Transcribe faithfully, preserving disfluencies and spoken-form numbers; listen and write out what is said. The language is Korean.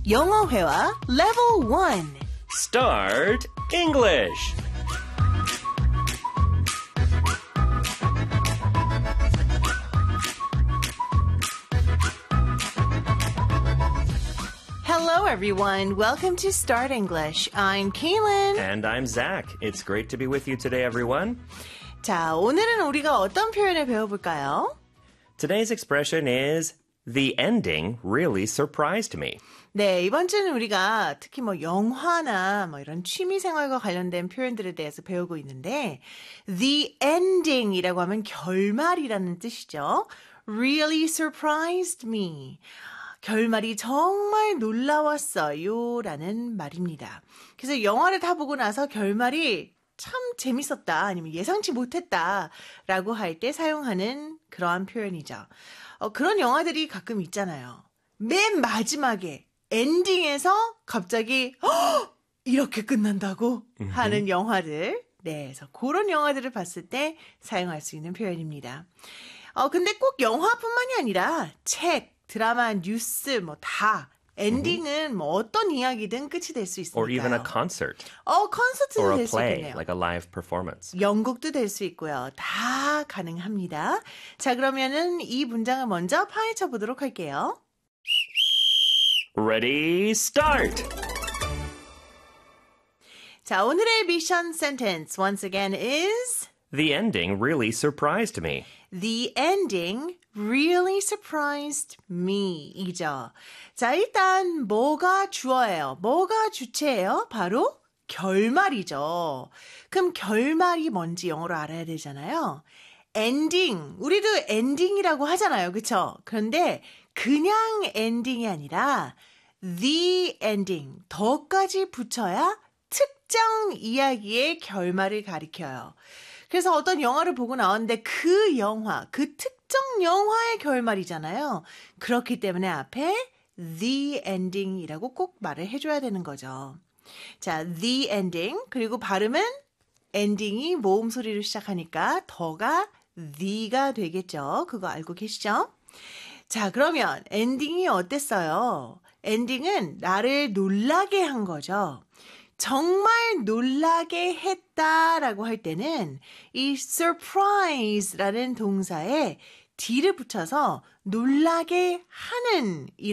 영어회화 Level one. Start English. Hello, everyone. Welcome to Start English. I'm Kaylin. And I'm Zach. It's great to be with you today, everyone. 자, 오늘은 우리가 어떤 표현을 배워볼까요? Today's expression is the ending really surprised me. 네, 이번 주는 우리가 특히 뭐 영화나 뭐 이런 취미생활과 관련된 표현들에 대해서 배우고 있는데 the ending이라고 하면 결말이라는 뜻이죠. Really surprised me. 결말이 정말 놀라웠어요 라는 말입니다. 그래서 영화를 다 보고 나서 결말이 참 재밌었다 아니면 예상치 못했다 라고 할 때 사용하는 그러한 표현이죠. 어, 그런 영화들이 가끔 있잖아요. 맨 마지막에 엔딩에서 갑자기 허! 이렇게 끝난다고 하는 영화들. 네, 그래서 그런 영화들을 봤을 때 사용할 수 있는 표현입니다. 어, 근데 꼭 영화뿐만이 아니라 책, 드라마, 뉴스 뭐 다 엔딩은 뭐 어떤 이야기든 끝이 될 수 있으니까요. Or even a concert. 어, 콘서트도 Or a 될 수 play, 있겠네요. like a live performance. 연극도 될 수 있고요. 다 가능합니다. 자, 그러면은 이 문장을 먼저 파헤쳐 보도록 할게요. Ready, start! 자, 오늘의 미션 센텐스 once again is The ending really surprised me. The ending really surprised me 이죠. 자, 일단 뭐가 주어예요? 뭐가 주체예요? 바로 결말이죠. 그럼 결말이 뭔지 영어로 알아야 되잖아요. 엔딩, 우리도 엔딩이라고 하잖아요. 그쵸? 그런데 그냥 엔딩이 아니라 the ending, 더까지 붙여야 특정 이야기의 결말을 가리켜요. 그래서 어떤 영화를 보고 나왔는데 그 영화, 그 특정 영화의 결말이잖아요. 그렇기 때문에 앞에 the ending이라고 꼭 말을 해줘야 되는 거죠. 자, the ending, 그리고 발음은 엔딩이 모음 소리로 시작하니까 더가 the가 되겠죠. 그거 알고 계시죠? 자, 그러면 엔딩이 어땠어요? 엔딩은 나를 놀라게 한 거죠. 정말 놀라게 했다라고 할 때는 이 surprise라는 동사에 d를 붙여서 놀라게 하는